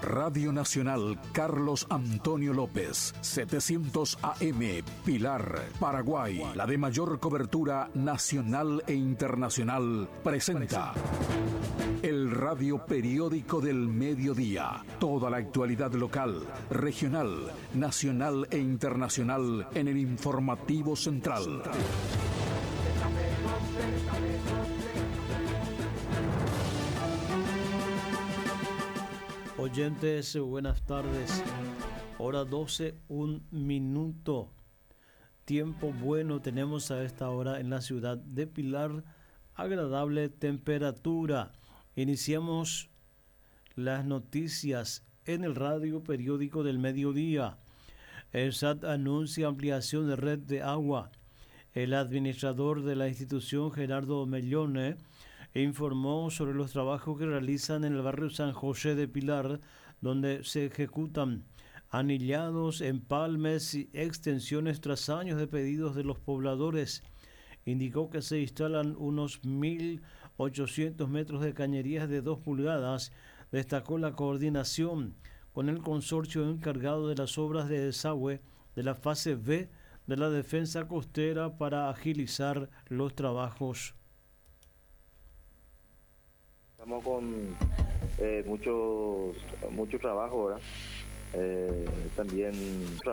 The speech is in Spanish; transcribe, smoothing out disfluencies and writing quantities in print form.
Radio Nacional Carlos Antonio López, 700 AM, Pilar, Paraguay. La de mayor cobertura nacional e internacional presenta el radio periódico del mediodía. Toda la actualidad local, regional, nacional e internacional en el informativo central. Oyentes, buenas tardes. Hora 12, 1 minuto. Tiempo bueno tenemos a esta hora en la ciudad de Pilar. Agradable temperatura. Iniciamos las noticias en el radio periódico del mediodía. El SAT anuncia ampliación de red de agua. El administrador de la institución, Gerardo Mellone, informó sobre los trabajos que realizan en el barrio San José de Pilar, donde se ejecutan anillados, empalmes y extensiones tras años de pedidos de los pobladores. Indicó que se instalan unos 1.800 metros de cañerías de 2 pulgadas. Destacó la coordinación con el consorcio encargado de las obras de desagüe de la fase B de la defensa costera para agilizar los trabajos. Estamos con mucho trabajo, ¿verdad? También